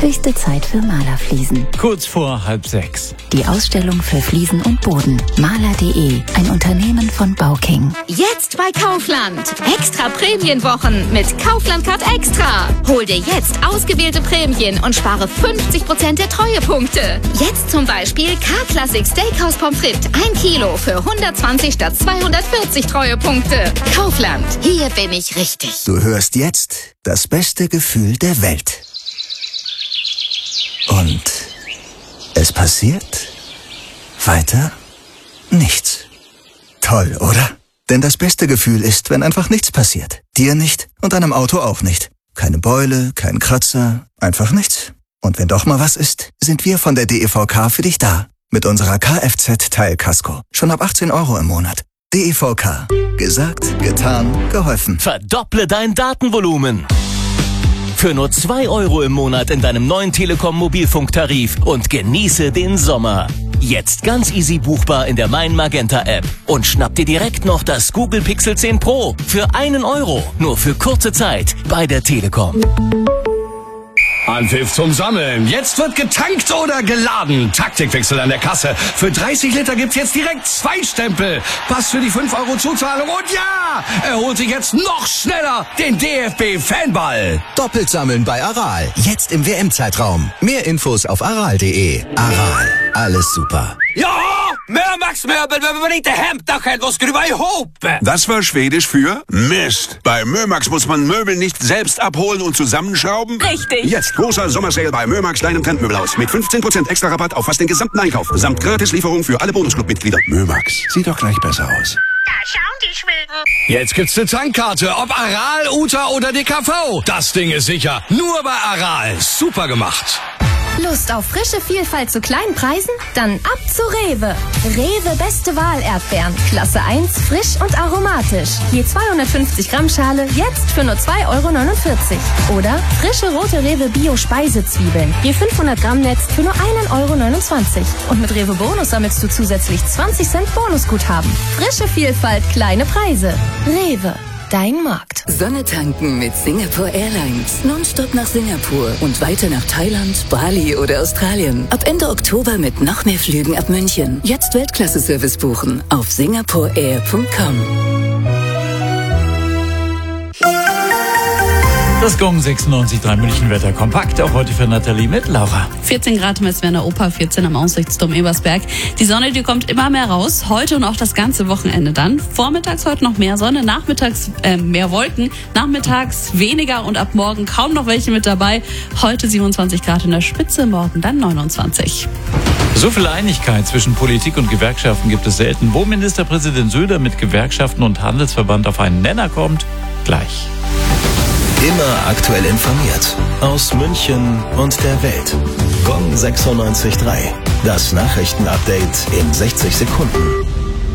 Höchste Zeit für Malerfliesen. Kurz vor 5:30. Die Ausstellung für Fliesen und Boden. Maler.de, ein Unternehmen von Bauking. Jetzt bei Kaufland. Extra Prämienwochen mit Kaufland Card Extra. Hol dir jetzt ausgewählte Prämien und spare 50% der Treuepunkte. Jetzt zum Beispiel K-Classic Steakhouse Pommes frites 1 Kilo für 120 statt 240 Treuepunkte. Kaufland. Hier bin ich richtig. Du hörst jetzt das beste Gefühl der Welt. Und es passiert weiter nichts. Toll, oder? Denn das beste Gefühl ist, wenn einfach nichts passiert. Dir nicht und deinem Auto auch nicht. Keine Beule, kein Kratzer, einfach nichts. Und wenn doch mal was ist, sind wir von der DEVK für dich da. Mit unserer Kfz-Teilkasko. Schon ab 18 € im Monat. DEVK. Gesagt, getan, geholfen. Verdopple dein Datenvolumen. Für nur 2 € im Monat in deinem neuen Telekom-Mobilfunktarif und genieße den Sommer. Jetzt ganz easy buchbar in der Mein Magenta App. Und schnapp dir direkt noch das Google Pixel 10 Pro für 1 €. Nur für kurze Zeit bei der Telekom. Anpfiff zum Sammeln. Jetzt wird getankt oder geladen. Taktikwechsel an der Kasse. Für 30 Liter gibt's jetzt direkt 2 Stempel. Pass für die 5 € Zuzahlung. Und ja, er holt sich jetzt noch schneller den DFB-Fanball. Doppelt sammeln bei Aral. Jetzt im WM-Zeitraum. Mehr Infos auf aral.de. Aral. Alles super. Ja, Mömax Möbel, wenn man inte hämta själv och skruva ihop. Das war Schwedisch für Mist. Bei Mömax muss man Möbel nicht selbst abholen und zusammenschrauben. Richtig. Jetzt großer Sommersale bei Mömax deinem Trendmöbelhaus mit 15% extra Rabatt auf fast den gesamten Einkauf. Samt Gratislieferung für alle Bonusclub-Mitglieder. Mömax, sieht doch gleich besser aus. Da schauen die Schweden. Jetzt gibt's eine Tankkarte, ob Aral, Uta oder DKV. Das Ding ist sicher. Nur bei Aral. Super gemacht. Lust auf frische Vielfalt zu kleinen Preisen? Dann ab zu Rewe. Rewe beste Wahl Erdbeeren. Klasse 1, frisch und aromatisch. Je 250 Gramm Schale, jetzt für nur 2,49 €. Oder frische rote Rewe Bio Speisezwiebeln. Je 500 Gramm Netz für nur 1,29 €. Und mit Rewe Bonus sammelst du zusätzlich 20 Cent Bonusguthaben. Frische Vielfalt, kleine Preise. Rewe. Dein Markt. Sonne tanken mit Singapore Airlines. Nonstop nach Singapur und weiter nach Thailand, Bali oder Australien. Ab Ende Oktober mit noch mehr Flügen ab München. Jetzt Weltklasse-Service buchen auf singaporeair.com. Das Gong 96.3 München-Wetter kompakt, auch heute für Nathalie mit Laura. 14 Grad im Messwerner Oper, 14 am Aussichtsturm Ebersberg. Die Sonne, die kommt immer mehr raus, heute und auch das ganze Wochenende dann. Vormittags heute noch mehr Sonne, nachmittags mehr Wolken, nachmittags weniger und ab morgen kaum noch welche mit dabei. Heute 27 Grad in der Spitze, morgen dann 29. So viel Einigkeit zwischen Politik und Gewerkschaften gibt es selten. Wo Ministerpräsident Söder mit Gewerkschaften und Handelsverband auf einen Nenner kommt, gleich. Immer aktuell informiert. Aus München und der Welt. Gong 96.3. Das Nachrichtenupdate in 60 Sekunden.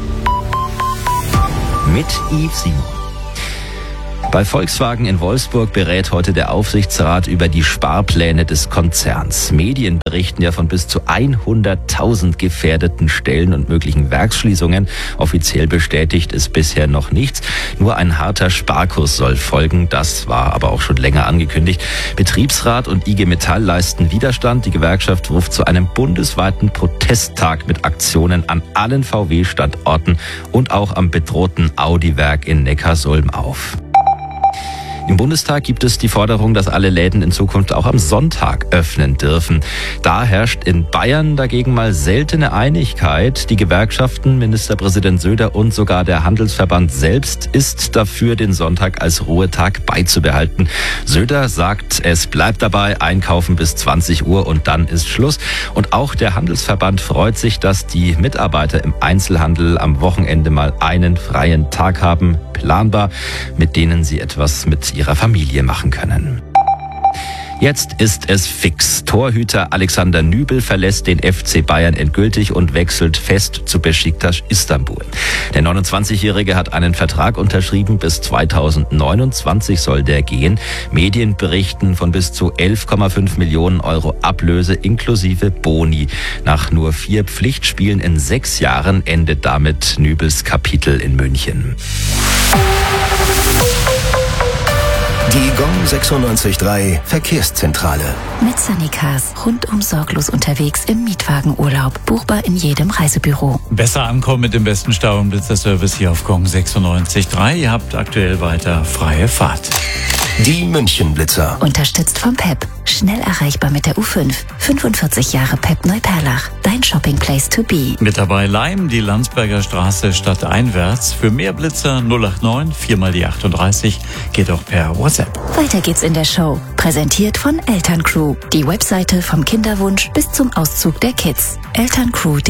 Mit Yves Simon. Bei Volkswagen in Wolfsburg berät heute der Aufsichtsrat über die Sparpläne des Konzerns. Medien berichten ja von bis zu 100.000 gefährdeten Stellen und möglichen Werksschließungen. Offiziell bestätigt ist bisher noch nichts. Nur ein harter Sparkurs soll folgen. Das war aber auch schon länger angekündigt. Betriebsrat und IG Metall leisten Widerstand. Die Gewerkschaft ruft zu einem bundesweiten Protesttag mit Aktionen an allen VW-Standorten und auch am bedrohten Audi-Werk in Neckarsulm auf. Im Bundestag gibt es die Forderung, dass alle Läden in Zukunft auch am Sonntag öffnen dürfen. Da herrscht in Bayern dagegen mal seltene Einigkeit. Die Gewerkschaften, Ministerpräsident Söder und sogar der Handelsverband selbst ist dafür, den Sonntag als Ruhetag beizubehalten. Söder sagt, es bleibt dabei, einkaufen bis 20 Uhr und dann ist Schluss. Und auch der Handelsverband freut sich, dass die Mitarbeiter im Einzelhandel am Wochenende mal einen freien Tag haben, planbar, mit denen sie etwas mit ihrer Familie machen können. Jetzt ist es fix. Torhüter Alexander Nübel verlässt den FC Bayern endgültig und wechselt fest zu Beşiktaş Istanbul. Der 29-Jährige hat einen Vertrag unterschrieben. Bis 2029 soll der gehen. Medien berichten von bis zu 11,5 Millionen € Ablöse inklusive Boni. Nach nur 4 Pflichtspielen in 6 Jahren endet damit Nübels Kapitel in München. Die Gong 96.3 Verkehrszentrale. Mit Sunnycars. Rundum sorglos unterwegs im Mietwagenurlaub. Buchbar in jedem Reisebüro. Besser ankommen mit dem besten Stau- und Blitzerservice hier auf Gong 96.3. Ihr habt aktuell weiter freie Fahrt. Die München-Blitzer. Unterstützt vom PEP. Schnell erreichbar mit der U5. 45 Jahre PEP Neuperlach. Dein Shopping Place to be. Mit dabei Leim, die Landsberger Straße stadteinwärts. Für mehr Blitzer 089 4 mal die 38. Geht auch per WhatsApp. Weiter geht's in der Show. Präsentiert von Elterncrew. Die Webseite vom Kinderwunsch bis zum Auszug der Kids. Elterncrew.de